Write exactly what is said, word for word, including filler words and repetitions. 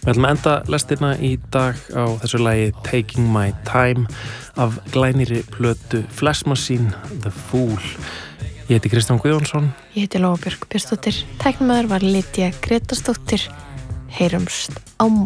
Við ætlum að enda lestina í dag á þessu lagi Taking My Time af glænýrri plötu Flash Machine, The Fool. Ég heiti Kristján Guðjónsson. Ég heiti Lóa Björk Björnsdóttir. Tæknimaður var Lydía Grétarsdóttir. Heyrumst á morgun.